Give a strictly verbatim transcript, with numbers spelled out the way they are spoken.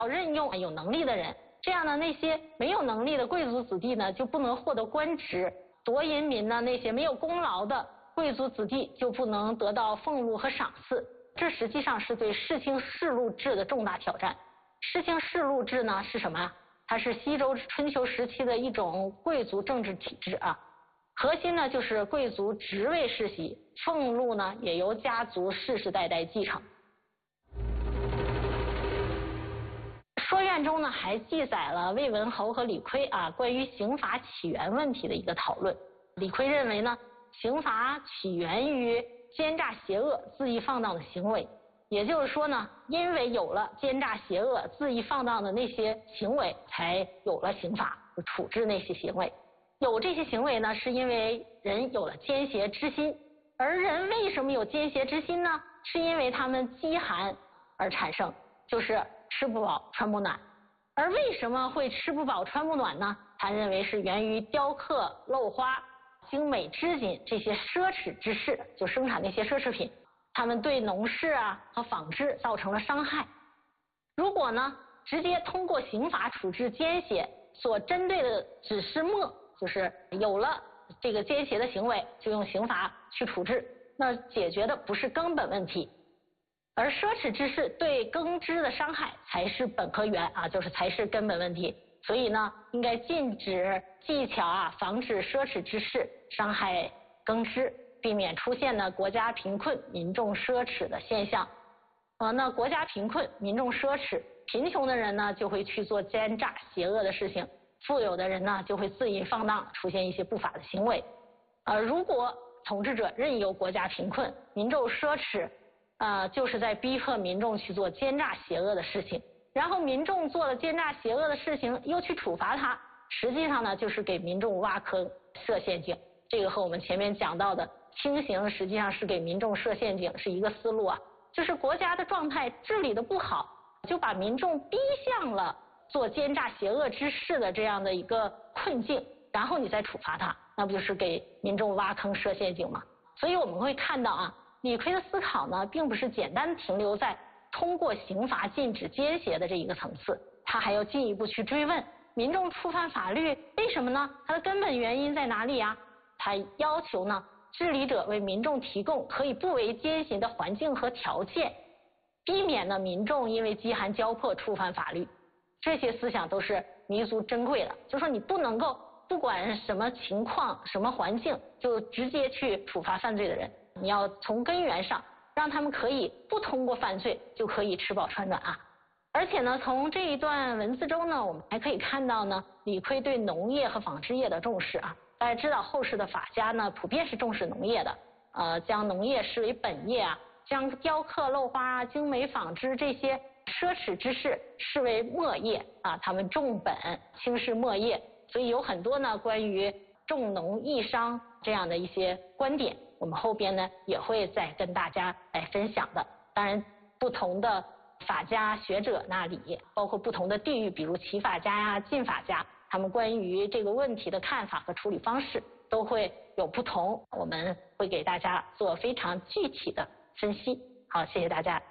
任用有能力的人，这样呢，那些没有能力的贵族子弟呢就不能获得官职，夺银民呢那些没有功劳的贵族子弟就不能得到俸禄和赏赐。这实际上是对世卿世禄制的重大挑战。世卿世禄制呢是什么？它是西周春秋时期的一种贵族政治体制啊。核心呢就是贵族职位世袭，俸禄呢也由家族世世代代继承。说院中呢还记载了魏文侯和李悝啊关于刑罚起源问题的一个讨论。李悝认为呢，刑罚起源于奸诈邪恶、恣意放荡的行为，也就是说呢，因为有了奸诈邪恶、恣意放荡的那些行为，才有了刑罚，处置那些行为。有这些行为呢，是因为人有了奸邪之心。而人为什么有奸邪之心呢？是因为他们饥寒而产生，就是吃不饱穿不暖。而为什么会吃不饱穿不暖呢？他认为是源于雕刻、镂花、精美织锦这些奢侈之事，就生产那些奢侈品，他们对农事啊和纺织造成了伤害。如果呢直接通过刑罚处置奸邪，所针对的只是末，就是有了这个奸邪的行为就用刑罚去处置，那解决的不是根本问题。而奢侈之事对耕织的伤害才是本和源啊，就是才是根本问题。所以呢，应该禁止技巧啊，防止奢侈之事伤害耕织，避免出现呢国家贫困、民众奢侈的现象。呃，那国家贫困、民众奢侈，贫穷的人呢就会去做奸诈邪恶的事情，富有的人呢就会恣意放荡，出现一些不法的行为。呃，如果统治者任由国家贫困、民众奢侈，呃，就是在逼迫民众去做奸诈邪恶的事情。然后民众做了奸诈邪恶的事情，又去处罚他，实际上呢就是给民众挖坑设陷阱。这个和我们前面讲到的轻刑实际上是给民众设陷阱是一个思路啊，就是国家的状态治理的不好，就把民众逼向了做奸诈邪恶之事的这样的一个困境，然后你再处罚他，那不就是给民众挖坑设陷阱吗？所以我们会看到啊，李悝的思考呢并不是简单停留在通过刑罚禁止奸邪的这一个层次，他还要进一步去追问民众触犯法律为什么呢？它的根本原因在哪里啊？他要求呢治理者为民众提供可以不为奸行的环境和条件，避免呢民众因为饥寒交迫触犯法律。这些思想都是弥足珍贵的，就说你不能够不管什么情况什么环境就直接去处罚犯罪的人，你要从根源上让他们可以不通过犯罪就可以吃饱穿暖啊。而且呢，从这一段文字中呢，我们还可以看到呢，李悝对农业和纺织业的重视啊。大家知道后世的法家呢，普遍是重视农业的，呃，将农业视为本业啊，将雕刻、镂花、精美纺织这些奢侈之事视为末业啊，他们重本轻视末业，所以有很多呢关于重农抑商这样的一些观点，我们后边呢也会再跟大家来分享的。当然，不同的法家学者那里，包括不同的地域，比如齐法家呀、晋法家，他们关于这个问题的看法和处理方式都会有不同，我们会给大家做非常具体的分析。好，谢谢大家。